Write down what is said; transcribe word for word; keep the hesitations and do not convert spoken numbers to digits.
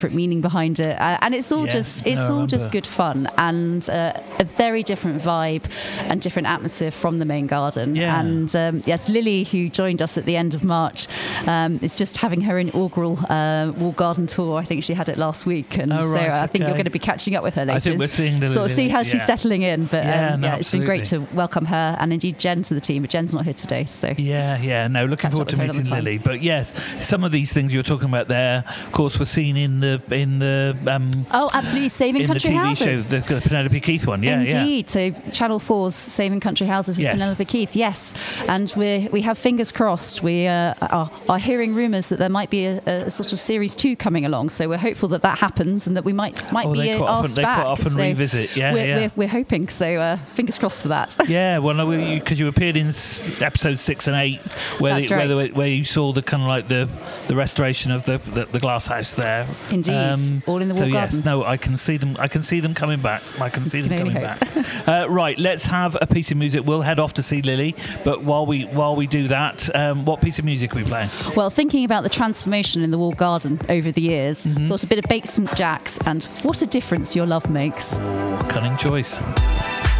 meaning behind it, uh, and it's all Yes, just no, it's I all just remember. good fun and uh, a very different vibe and different atmosphere from the main garden. Yeah. And um, yes, Lily, who joined us at the end of March, um, is just having her inaugural uh, wall garden tour. I think she had it last week, and Oh, so right, I think okay. you're going to be catching up with her later. I think we're seeing Lily sort of see later, how she's yeah. settling in. But Yeah, um, no, yeah, it's been great to absolutely. welcome her and indeed Jen to the team. But Jen's not here today, so Yeah, yeah. No, looking Catch forward up to with her another meeting time. Lily. But yes, some of these things you're talking about there, of course, were seen in the in the um, oh, absolutely, Saving in the Country T V Houses. show, the, the Penelope Keith one. Yeah, Indeed. So Channel four's Saving Country Houses with Yes. Penelope Keith, yes. And we we have fingers crossed. We uh, are, are hearing rumours that there might be a, a sort of series two coming along. So we're hopeful that that happens and that we might might Oh, be they uh, quite often- asked they quite back. often So revisit. Yeah, we're, yeah. We're, we're hoping. So uh, fingers crossed for that. yeah. Yeah, well, no, because you, you appeared in s- episode six and eight, where That's the, where, right. the, where you saw the kind of like the, the restoration of the, the the glass house there. Indeed. All in the so wall yes, garden. no, I can see them. I can see them coming back. I can see them can only coming hope. back. Uh, right, let's have a piece of music. We'll head off to see Lily, but while we while we do that, um, what piece of music are we playing? Well, thinking about the transformation in the wall garden over the years, Mm-hmm. thought a bit of Basement Jacks and What a Difference Your Love Makes. Cunning choice.